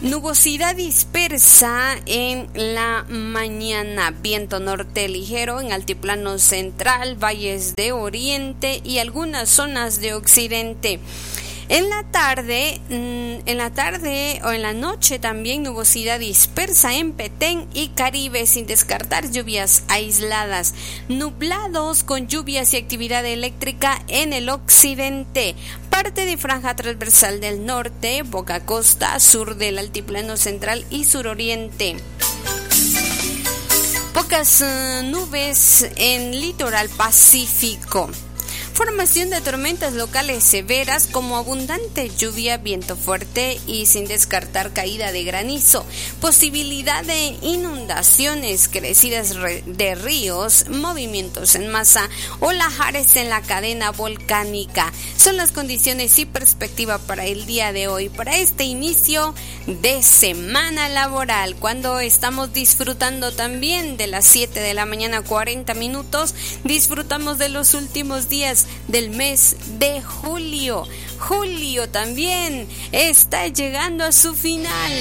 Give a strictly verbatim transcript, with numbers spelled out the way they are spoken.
Nubosidad dispersa en la mañana, viento norte ligero en altiplano central, valles de oriente y algunas zonas de occidente. En la tarde, en la tarde o en la noche también nubosidad dispersa en Petén y Caribe, sin descartar lluvias aisladas. Nublados con lluvias y actividad eléctrica en el occidente. Parte de franja transversal del norte, Boca Costa, sur del altiplano central y suroriente. Pocas uh, nubes en litoral pacífico. Formación de tormentas locales severas como abundante lluvia, viento fuerte y sin descartar caída de granizo. Posibilidad de inundaciones, crecidas de ríos, movimientos en masa o lahares en la cadena volcánica. Son las condiciones y perspectiva para el día de hoy, para este inicio de semana laboral, cuando estamos disfrutando también de las siete de la mañana cuarenta minutos. Disfrutamos de los últimos días del mes de julio. Julio también está llegando a su final.